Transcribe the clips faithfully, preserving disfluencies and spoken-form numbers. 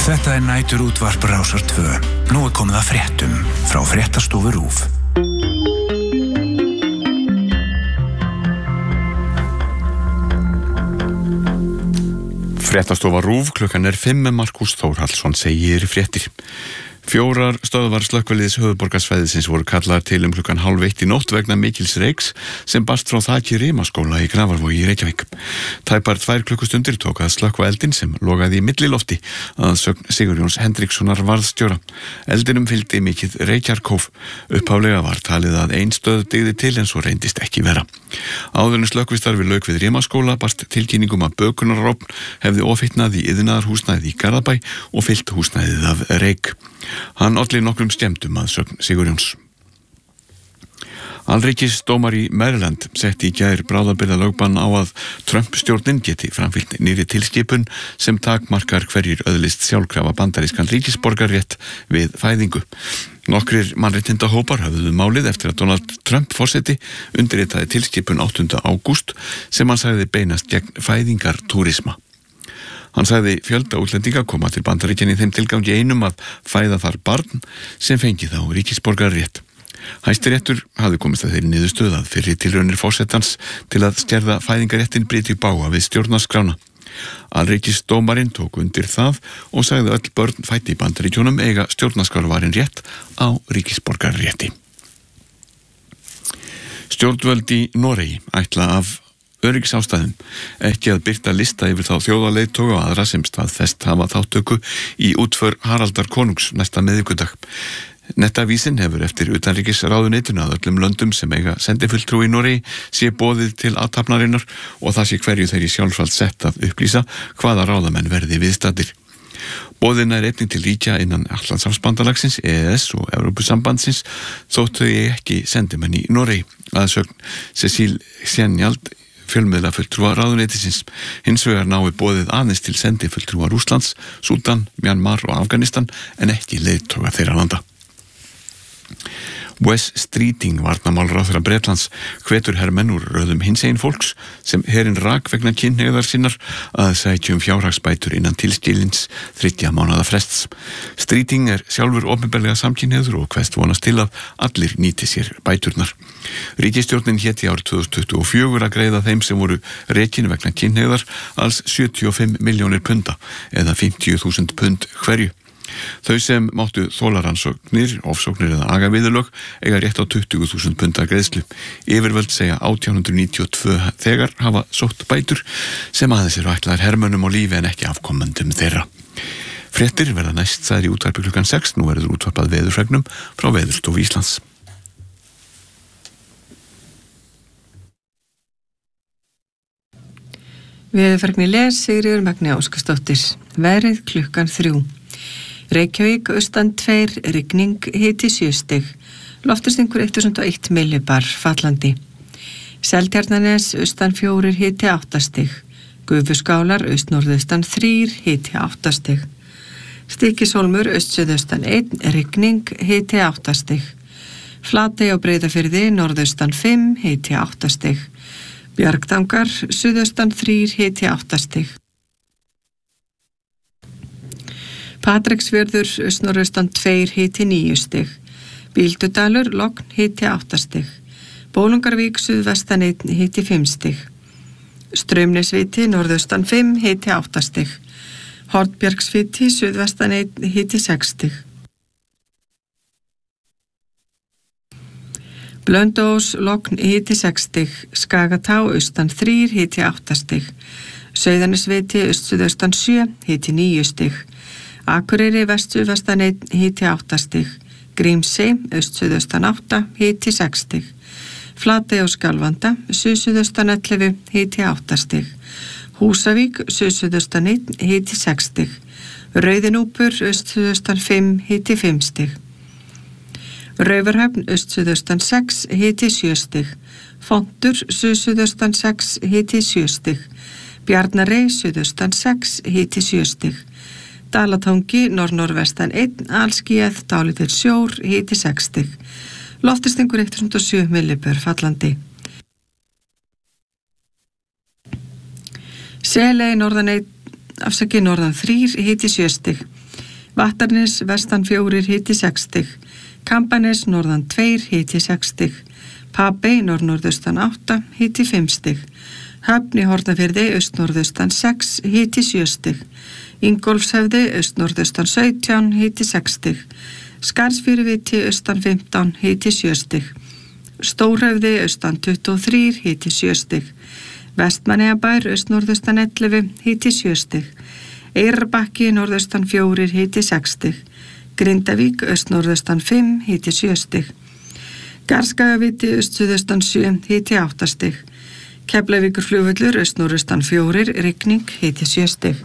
Þetta er næturútvarp Rásar tvö. Nú er komið að fréttum frá fréttastofu RÚV. Fréttastofa RÚV, klukkan er fimm, Markús Þórhallsson segir fréttir. Fjórar stöðvar slökkviliðs höfuðborgarsvæðisins voru kallaðar til um klukkan hálf eitt í nótt vegna mikils reyks sem barst frá þaki Rimaskóla í Grafarvogi í Reykjavík. Tæpar tvær klukkustundir tók að slökkva eldinn sem logaði í millilofti að sögn Sigurjóns Hendrikssonar varðstjóra. Eldinum fylgdi mikið reykjarkóf. Upphaflega var talið að ein stöð dygði til en svo reyndist ekki vera. Áður en slökkvistarfi lauk við Rimaskóla barst tilkynningum að bökunarofn hefði ofhitnað í iðnaðarhúsnæði í Garðabæ og fyllt húsnæðið af reyk. Hann olli nokkrum skemmdum að sögn Sigurjóns. Alríkisdómari í Maryland setti í gær bráðabirgðalögbann á að Trump-stjórnin geti framfylgt nýrri tilskipun sem takmarkar hverjir öðlist sjálfkrafa bandarískan ríkisborgararétt við fæðingu. Nokkrir mannréttindahópar höfðuðu málið eftir að Donald Trump forseti undirritaði tilskipun áttunda ágúst sem hann sagði beinast gegn fæðingartúrisma. Hann sagði fjölda útlendinga koma til Bandaríkjanna í þeim tilgangi einum að fæða þar barn sem fengi þá ríkisborgararétt. Hæstiréttur hafði komist að þeirri niðurstöðu að fyrri tilraunir forsetans til að skerða fæðingaréttin bryti í bága við stjórnarskrána. Alríkisdómarinn tók undir það og sagði öll börn fædd í Bandaríkjunum eiga stjórnarskrárvarinn rétt á ríkisborgararétti. Stjórnvöld í Noregi ætla af öryggisástæðum ekki að birta lista yfir þá þjóðarleiðtoga og aðra sem staðfest hafa þáttöku í útför Haraldar konungs næsta miðvikudag. Nettavísin hefur eftir utanríkisráðuneytinu að öllum löndum sem eiga sendifulltrú í Noregi sé boðið til athafnarinnar og það sé hverju þeirri sjálfsvald sett að upplýsa hvaða ráðamenn verði viðstaddir. Boðin er einnig til ríkja innan Atlantshafsbandalagsins, E E S og Evrópusambandsins þótt þau ekki sendimenn í Noregi, að sögn Cecil Senjald fjölmiðla fulltrúa ráðuneytisins. Hins vegar nái boðið aðeins til sendi fulltrúa Rússlands, Súdan, Myanmar og Afganistan en ekki leiðtoga þeirra landa. Wes Streeting, varnarmálaráðherra Bretlands, hvetur hermenn úr röðum hinsegin fólks sem herinn rak vegna kynhneigðar sinnar að sækja um fjárhagsbætur innan tilskilins þriggja mánaða frests. Streeting er sjálfur opinberlega samkynhneigður og kveðst vonast til að allir nýti sér bæturnar. Ríkisstjórnin héti árið tvö þúsund tuttugu og fjögur að greiða þeim sem voru rekin vegna kynhneigðar alls sjötíu og fimm milljónir punda eða fimmtíu þúsund pund hverju. Þau sem máttu þólaransóknir, ofsóknir eða agaviðurlög eiga rétt á tuttugu þúsund punda greiðslu. Yfirvöld segja átján hundruð níutíu og tvö þegar hafa sótt bætur sem aðeins eru ætlaðar hermönnum á lífi en ekki afkomendum þeirra. Fréttir verða næst sagðir í útvarpi klukkan sex, nú verður útvarpað veðurfregnum frá Veðurstofu Íslands. Veðurfregni les Sigríður Magni Óskarsdóttir. Veðrið klukkan þrjú. Reykjavík, austan tveir, rigning, hiti sjö stig. Loftastingur eitt þúsund og eitt millibar, fallandi. Seltjarnarnes, austan fjórir, hiti átta stig. Gufuskálar, austnorðaustan þrír, hiti átta stig. Stykkishólmur, austsuðaustan einn, rigning, hiti átta stig. Flatey á Breiðafirði, norðaustan fimm, hiti átta stig. Bjargtangar, suðaustan þrír, hiti átta stig. Patreksfjörður, austnorðaustan tveir, hiti níu stig. Bíldudalur, logn, hiti átta stig. Bólungarvík, suðvestan einn, hiti fimm stig. Straumnesviti, norðaustan fimm, hiti átta stig. Hornbjargsviti, suðvestan einn, hiti sex stig. Blönduós, logn, hiti sex stig. Skagatá, austan þrír, hiti átta stig. Sauðanesviti, austsuðaustan sjö, hiti níu stig. Akureyri, vestsuðvestan einn, hiti átta stig. Grímsey, austsuðaustan átta, hiti sex stig. Flatey og Skjálfanda, suðsuðaustan ellefu, hiti átta stig. Húsavík, suðsuðaustan einn, hiti sex stig. Rauðinúpur, austsuðaustan fimm, hiti fimm stig. Raufarhöfn, austsuðaustan sex, hiti sjö stig. Fontur, suðsuðaustan sex, hiti sjö stig. Bjarnarey, suðaustan sex, hiti sjö stig. Dalatangi, norð-norðvestan einn, allskýjað, dálítill sjór, hiti sex stig. Loftastingur eitt þúsund og sjö millibör, fallandi. Seley, norðan einn, afsaki norðan þrír, hiti sjö stig. Vattarnes vestan fjórir, hiti sex stig. Kambanes norðan tveir, hiti sex stig. Papey norð-norðaustan átta, hiti fimm stig. Höfn í Hornafirði aust-norðaustan sex, hiti sjö stig. Ingólfshöfði aust-norðaustan sautján, hiti sex stig. Skarðsfjöruviti austan fimmtán, hiti sjö stig. Stórhöfði austan tuttugu og þrír, hiti sjö stig. Vestmannaeyjabær aust-norðaustan ellefu, hiti sjö stig. Eyrarbakki norðaustan fjórir, hiti sex stig. Grindavík aust-norðaustan fimm, hiti sjö stig. Garðskagaviti aust-suðaustan sjö, hiti átta stig. Keflavíkurflugvöllur aust-norðaustan fjórir, rigning, hiti sjö stig.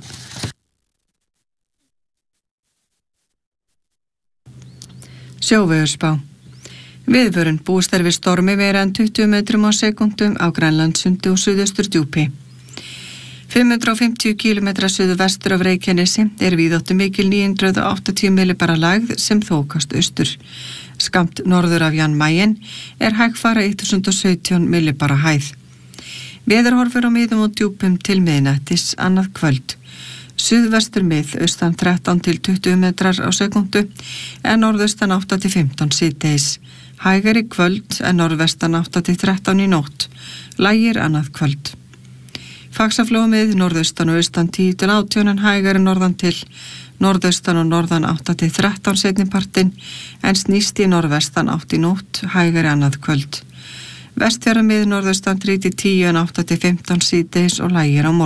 Sjóveðurspá. Viðvörun búist er við stormi meira en tuttugu metrum á sekúndum á Grænlandssundi og Suðausturdjúpi. fimm hundruð og fimmtíu kílómetra suðvestur af Reykjanesi er víðáttu mikil níu hundruð áttatíu millibara lægð sem þókast austur. Skammt norður af Jan Mayen er hægfara þúsund og sautján millibara hæð. Veðurhorfur á miðum og djúpum til miðnættis annað kvöld. Suðvestur mið austan þrettán til tuttugu metrar á sekúndu en norðaustan átta til fimmtán síðdegis. Hægari kvöld en norðvestan átta til þrettán í nótt. Lægir annað kvöld. Faxaflóamið norðaustan og austan tíu til átján en hægari norðan til. Norðaustan og norðan átta til þrettán seinnipartinn en snýst í norðvestan átta í nótt, hægari annað kvöld. Vestfjarðamið norðaustan þrjú til tíu en átta til fimmtán síðdegis og lægir á morgun.